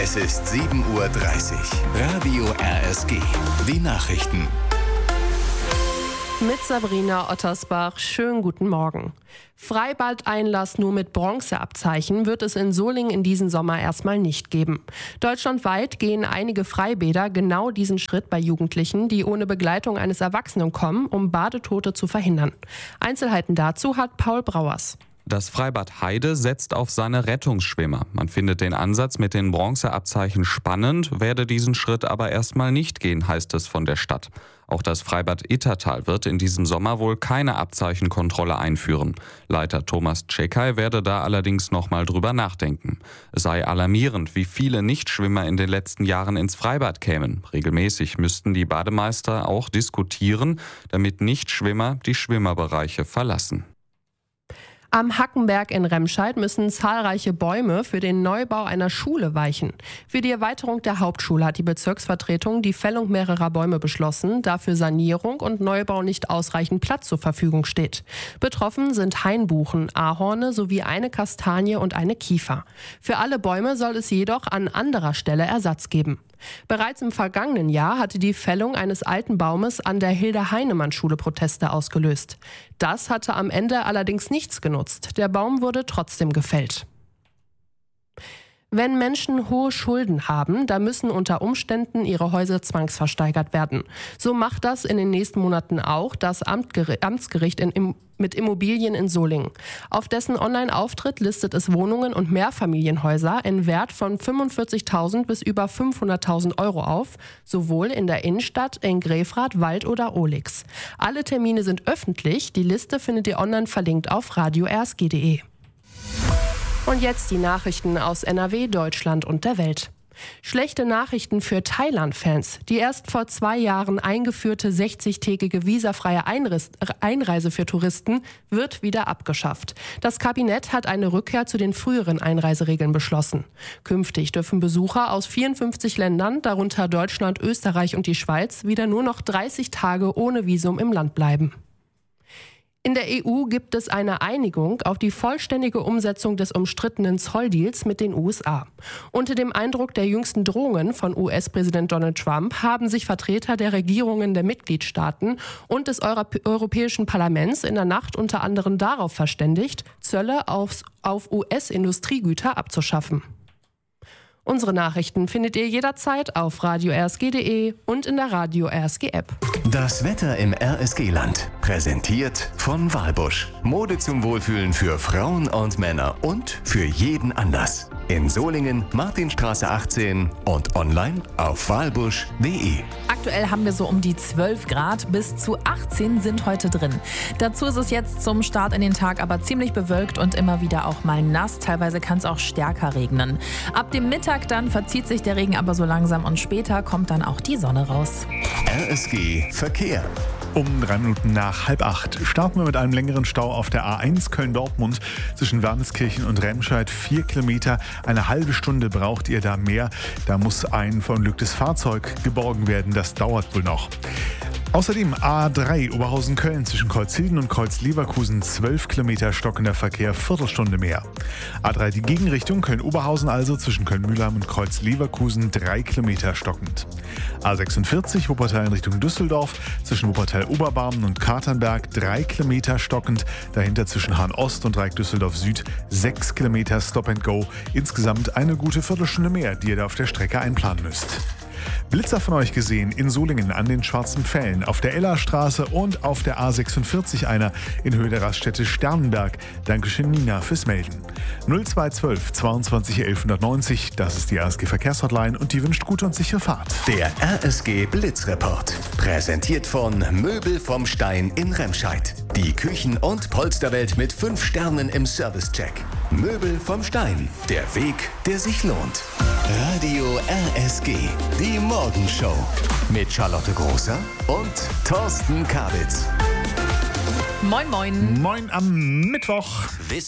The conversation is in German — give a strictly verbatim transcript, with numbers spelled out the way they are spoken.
Es ist sieben Uhr dreißig. Radio R S G. Die Nachrichten. Mit Sabrina Ottersbach. Schönen guten Morgen. Freibad-Einlass nur mit Bronzeabzeichen wird es in Solingen in diesem Sommer erstmal nicht geben. Deutschlandweit gehen einige Freibäder genau diesen Schritt bei Jugendlichen, die ohne Begleitung eines Erwachsenen kommen, um Badetote zu verhindern. Einzelheiten dazu hat Paul Brauers. Das Freibad Heide setzt auf seine Rettungsschwimmer. Man findet den Ansatz mit den Bronzeabzeichen spannend, werde diesen Schritt aber erstmal nicht gehen, heißt es von der Stadt. Auch das Freibad Ittertal wird in diesem Sommer wohl keine Abzeichenkontrolle einführen. Leiter Thomas Tschekay werde da allerdings nochmal drüber nachdenken. Es sei alarmierend, wie viele Nichtschwimmer in den letzten Jahren ins Freibad kämen. Regelmäßig müssten die Bademeister auch diskutieren, damit Nichtschwimmer die Schwimmerbereiche verlassen. Am Hackenberg in Remscheid müssen zahlreiche Bäume für den Neubau einer Schule weichen. Für die Erweiterung der Hauptschule hat die Bezirksvertretung die Fällung mehrerer Bäume beschlossen, da für Sanierung und Neubau nicht ausreichend Platz zur Verfügung steht. Betroffen sind Hainbuchen, Ahorne sowie eine Kastanie und eine Kiefer. Für alle Bäume soll es jedoch an anderer Stelle Ersatz geben. Bereits im vergangenen Jahr hatte die Fällung eines alten Baumes an der Hilde-Heinemann-Schule Proteste ausgelöst. Das hatte am Ende allerdings nichts genutzt. Der Baum wurde trotzdem gefällt. Wenn Menschen hohe Schulden haben, dann müssen unter Umständen ihre Häuser zwangsversteigert werden. So macht das in den nächsten Monaten auch das Amtsgericht in, mit Immobilien in Solingen. Auf dessen Online-Auftritt listet es Wohnungen und Mehrfamilienhäuser in Wert von fünfundvierzigtausend bis über fünfhunderttausend Euro auf, sowohl in der Innenstadt, in Grefrath, Wald oder Ohlix. Alle Termine sind öffentlich. Die Liste findet ihr online verlinkt auf radio r s g punkt d e. Und jetzt die Nachrichten aus N R W, Deutschland und der Welt. Schlechte Nachrichten für Thailand-Fans. Die erst vor zwei Jahren eingeführte sechzigtägige visafreie Einreise für Touristen wird wieder abgeschafft. Das Kabinett hat eine Rückkehr zu den früheren Einreiseregeln beschlossen. Künftig dürfen Besucher aus vierundfünfzig Ländern, darunter Deutschland, Österreich und die Schweiz, wieder nur noch dreißig Tage ohne Visum im Land bleiben. In der E U gibt es eine Einigung auf die vollständige Umsetzung des umstrittenen Zolldeals mit den U S A. Unter dem Eindruck der jüngsten Drohungen von U S-Präsident Donald Trump haben sich Vertreter der Regierungen der Mitgliedstaaten und des Europ- Europäischen Parlaments in der Nacht unter anderem darauf verständigt, Zölle aufs, auf U S-Industriegüter abzuschaffen. Unsere Nachrichten findet ihr jederzeit auf radio r s g punkt d e und in der Radio R S G App. Das Wetter im R S G-Land. Präsentiert von Walbusch. Mode zum Wohlfühlen für Frauen und Männer und für jeden Anlass. In Solingen, Martinstraße achtzehn und online auf walbusch punkt d e. Aktuell haben wir so um die zwölf Grad, bis zu achtzehn sind heute drin. Dazu ist es jetzt zum Start in den Tag aber ziemlich bewölkt und immer wieder auch mal nass. Teilweise kann es auch stärker regnen. Ab dem Mittag dann verzieht sich der Regen aber so langsam und später kommt dann auch die Sonne raus. R S G Verkehr. Um drei Minuten nach halb acht starten wir mit einem längeren Stau auf der A eins Köln-Dortmund zwischen Wermelskirchen und Remscheid. Vier Kilometer, eine halbe Stunde braucht ihr da mehr. Da muss ein verunglücktes Fahrzeug geborgen werden. Das dauert wohl noch. Außerdem A drei Oberhausen-Köln zwischen Kreuzhilden und Kreuz-Leverkusen zwölf Kilometer stockender Verkehr, Viertelstunde mehr. A drei die Gegenrichtung Köln-Oberhausen also zwischen Köln-Mühlheim und Kreuz-Leverkusen drei Kilometer stockend. A sechsundvierzig Wuppertal in Richtung Düsseldorf zwischen Wuppertal-Oberbarmen und Katernberg drei Kilometer stockend. Dahinter zwischen Hahn-Ost und Dreieck Düsseldorf-Süd sechs Kilometer Stop and Go. Insgesamt eine gute Viertelstunde mehr, die ihr da auf der Strecke einplanen müsst. Blitzer von euch gesehen in Solingen an den Schwarzen Pfählen, auf der Ellerstraße und auf der A sechsundvierzig einer in Höhe der Raststätte Sternenberg. Dankeschön Nina fürs Melden. null zwei zwölf zweiundzwanzig elf neunzig, das ist die R S G Verkehrshotline und die wünscht gute und sichere Fahrt. Der R S G Blitzreport. Präsentiert von Möbel vom Stein in Remscheid. Die Küchen- und Polsterwelt mit fünf Sternen im Servicecheck. Möbel vom Stein. Der Weg, der sich lohnt. Radio R S G. Die Morgenshow. Mit Charlotte Großer und Thorsten Kabitz. Moin, moin. Moin am Mittwoch.